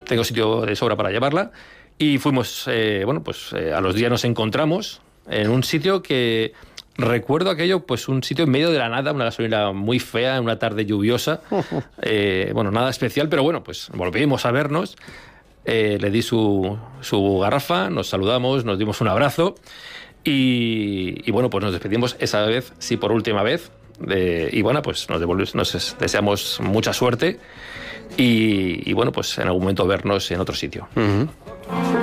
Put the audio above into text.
tengo sitio de sobra para llevarla. Y fuimos, a los días nos encontramos en un sitio que recuerdo aquello, pues un sitio en medio de la nada, una gasolinera muy fea, en una tarde lluviosa. Nada especial, pero bueno, pues volvimos a vernos. Le di su garrafa, nos saludamos, nos dimos un abrazo y bueno, pues nos despedimos esa vez, sí, por última vez. Pues nos deseamos mucha suerte y bueno, pues en algún momento vernos en otro sitio. Uh-huh.